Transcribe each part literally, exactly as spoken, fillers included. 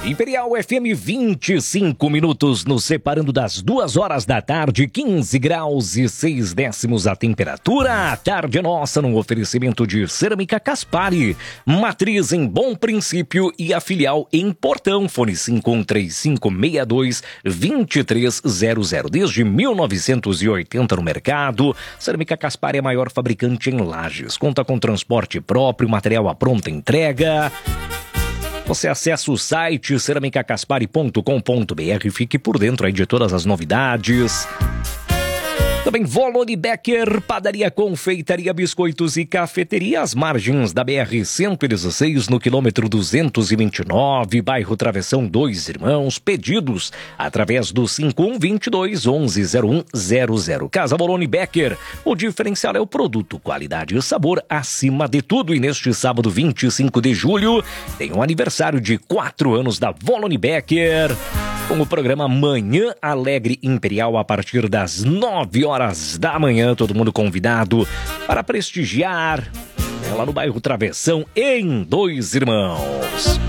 Imperial F M, vinte e cinco minutos, nos separando das duas horas da tarde, quinze graus e seis décimos a temperatura. A tarde é nossa no oferecimento de Cerâmica Caspari, matriz em Bom Princípio e a filial em Portão. Fone cinco um três cinco seis dois dois três zero zero. Desde mil novecentos e oitenta no mercado, Cerâmica Caspari é a maior fabricante em Lages. Conta com transporte próprio, material à pronta entrega. Você acessa o site cerâmica caspari ponto com ponto b r e fique por dentro aí de todas as novidades. Também Volone Becker, padaria, confeitaria, biscoitos e cafeteria, às margens da B R cento e dezesseis, no quilômetro duzentos e vinte e nove, bairro Travessão Dois Irmãos. Pedidos através do cinco um dois dois, onze zero um zero zero. Casa Volone Becker, o diferencial é o produto, qualidade e sabor acima de tudo. E neste sábado, vinte e cinco de julho, tem um aniversário de quatro anos da Volone Becker, com o programa Manhã Alegre Imperial a partir das nove horas da manhã. Todo mundo convidado para prestigiar, é lá no bairro Travessão, em Dois Irmãos.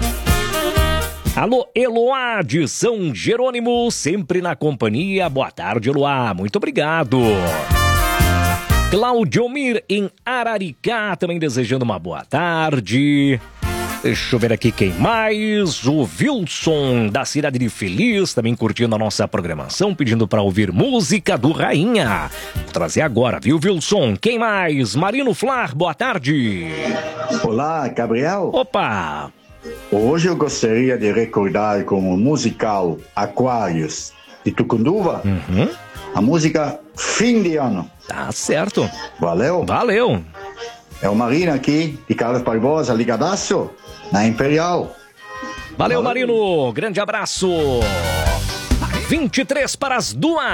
Alô, Eloá de São Jerônimo, sempre na companhia. Boa tarde, Eloá, muito obrigado. Claudiomir em Araricá, também desejando uma boa tarde. Deixa eu ver aqui quem mais. O Wilson, da cidade de Feliz, também curtindo a nossa programação, pedindo para ouvir música do Rainha. Vou trazer agora, viu, Wilson? Quem mais? Marino Flar, boa tarde. Olá, Gabriel. Opa! Hoje eu gostaria de recordar como musical Aquários de Tucunduva, uhum. a música Fim de Ano. Tá certo. Valeu? Valeu. É o Marino aqui, de Carlos Barbosa, ligadaço, na Imperial. Valeu, Valeu, Marino. Grande abraço. vinte e três para as duas.